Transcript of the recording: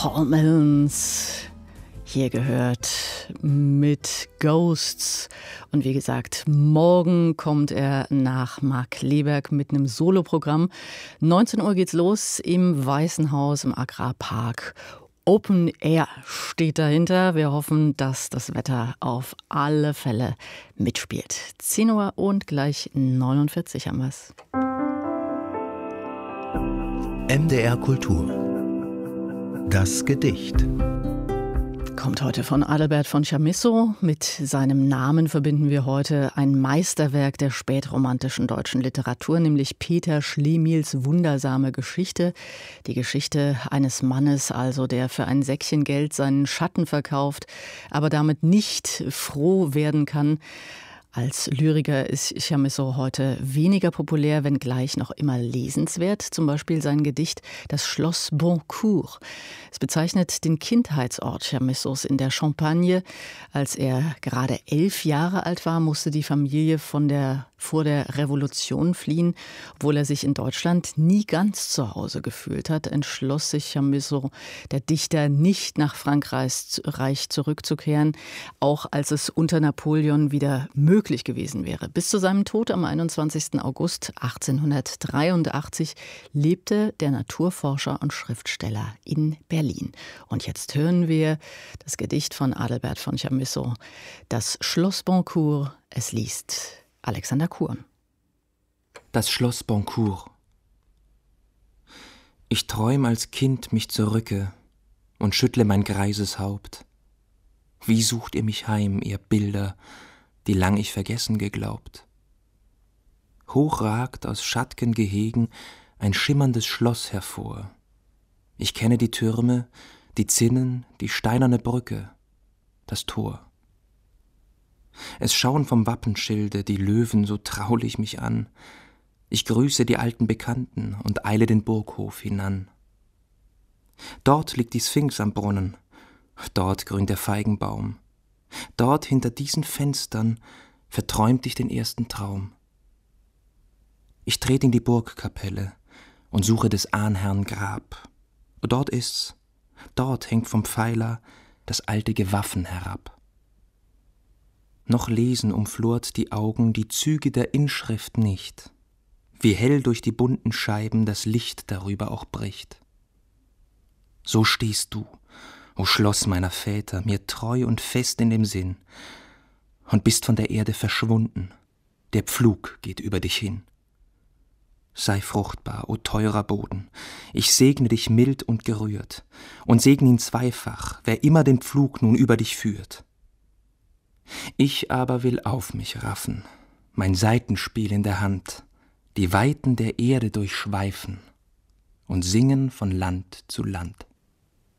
Paul Milnes hier gehört mit Ghosts. Und wie gesagt, morgen kommt er nach Markkleeberg mit einem Soloprogramm. 19 Uhr geht's los im Weißen Haus im Agrarpark. Open Air steht dahinter. Wir hoffen, dass das Wetter auf alle Fälle mitspielt. 10 Uhr und gleich 49 haben wir's. MDR Kultur. Das Gedicht. Kommt heute von Adalbert von Chamisso. Mit seinem Namen verbinden wir heute ein Meisterwerk der spätromantischen deutschen Literatur, nämlich Peter Schlemihls wundersame Geschichte. Die Geschichte eines Mannes, also der für ein Säckchen Geld seinen Schatten verkauft, aber damit nicht froh werden kann. Als Lyriker ist Chamisso heute weniger populär, wenngleich noch immer lesenswert. Zum Beispiel sein Gedicht »Das Schloss Boncourt«. Es bezeichnet den Kindheitsort Chamissos in der Champagne. Als er gerade 11 Jahre alt war, musste die Familie vor der Revolution fliehen. Obwohl er sich in Deutschland nie ganz zu Hause gefühlt hat, entschloss sich Chamisso, der Dichter, nicht nach Frankreich zurückzukehren, auch als es unter Napoleon wieder möglich gewesen wäre. Bis zu seinem Tod am 21. August 1883 lebte der Naturforscher und Schriftsteller in Berlin. Und jetzt hören wir das Gedicht von Adalbert von Chamisso, »Das Schloss Boncourt«. Es liest Alexander Kurn. Das Schloss Boncourt. Ich träum als Kind mich zurücke und schüttle mein greises Haupt. Wie sucht ihr mich heim, ihr Bilder, die lang ich vergessen geglaubt? Hoch ragt aus schatt'gen Gehegen ein schimmerndes Schloss hervor. Ich kenne die Türme, die Zinnen, die steinerne Brücke, das Tor. Es schauen vom Wappenschilde die Löwen so traulich mich an. Ich grüße die alten Bekannten und eile den Burghof hinan. Dort liegt die Sphinx am Brunnen, dort grünt der Feigenbaum. Dort hinter diesen Fenstern verträumt ich den ersten Traum. Ich tret in die Burgkapelle und suche des Ahnherrn Grab. Dort ist's, dort hängt vom Pfeiler das alte Gewaffen herab. Noch lesen umflort die Augen die Züge der Inschrift nicht, wie hell durch die bunten Scheiben das Licht darüber auch bricht. So stehst du, o Schloss meiner Väter, mir treu und fest in dem Sinn, und bist von der Erde verschwunden, der Pflug geht über dich hin. Sei fruchtbar, o teurer Boden, ich segne dich mild und gerührt, und segne ihn zweifach, wer immer den Pflug nun über dich führt. Ich aber will auf mich raffen, mein Saitenspiel in der Hand, die Weiten der Erde durchschweifen und singen von Land zu Land.